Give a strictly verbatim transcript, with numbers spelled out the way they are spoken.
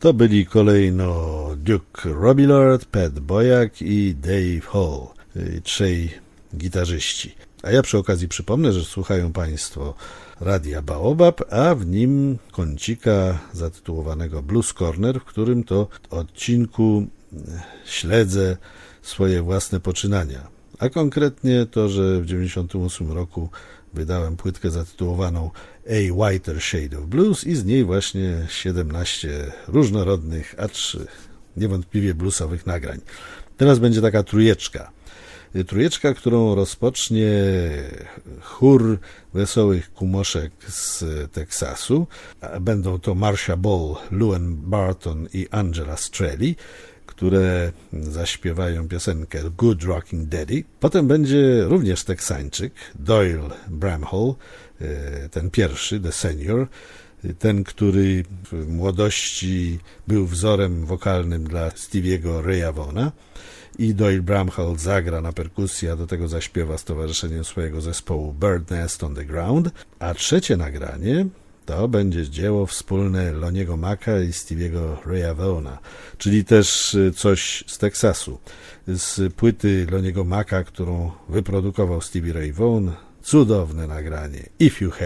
To byli kolejno Duke Robillard, Pat Boyak i Dave Hall, trzej gitarzyści. A ja przy okazji przypomnę, że słuchają Państwo Radia Baobab, a w nim kącika zatytułowanego Blues Corner, w którym to odcinku śledzę swoje własne poczynania. A konkretnie to, że w dziewięćdziesiątym ósmym roku wydałem płytkę zatytułowaną A Whiter Shade of Blues i z niej właśnie siedemnaście różnorodnych, acz niewątpliwie bluesowych nagrań. Teraz będzie taka trójeczka. Trójeczka, którą rozpocznie chór wesołych kumoszek z Teksasu. Będą to Marcia Ball, Luan Barton i Angela Strelli, które zaśpiewają piosenkę Good Rocking Daddy. Potem będzie również Teksańczyk, Doyle Bramhall, ten pierwszy, The Senior, ten, który w młodości był wzorem wokalnym dla Stevie'ego Raya Vaughna. I Doyle Bramhall zagra na perkusji, a do tego zaśpiewa z towarzyszeniem swojego zespołu Bird Nest on the Ground. A trzecie nagranie to będzie dzieło wspólne Lonniego Macka i Stevie'ego Raya Vaughna, czyli też coś z Teksasu. Z płyty Lonniego Macka, którą wyprodukował Stevie Ray Vaughan, cudowne nagranie If You Have